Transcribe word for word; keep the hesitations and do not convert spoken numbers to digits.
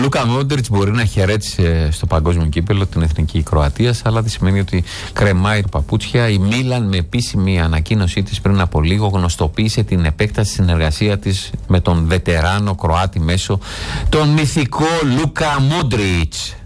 Λούκα Μόντριτς μπορεί να χαιρέτησε στο παγκόσμιο κύπελλο την εθνική Κροατίας, αλλά δεν σημαίνει ότι κρεμάει παπούτσια. Η Μίλαν, με επίσημη ανακοίνωσή της πριν από λίγο, γνωστοποίησε την επέκταση συνεργασία της με τον βετεράνο Κροάτι μέσο, τον μυθικό Λούκα Μόντριτς.